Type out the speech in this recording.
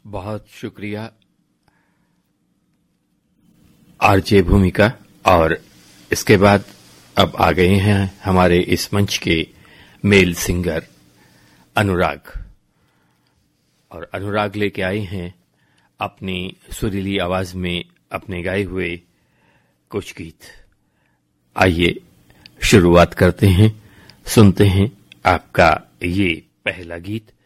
बहुत शुक्रिया आरजे भूमिका। और इसके बाद अब आ गए हैं हमारे इस मंच के मेल सिंगर अनुराग। और अनुराग लेके आए हैं अपनी सुरीली आवाज में अपने गाए हुए कुछ गीत। आइए शुरुआत करते हैं, सुनते हैं आपका ये पहला गीत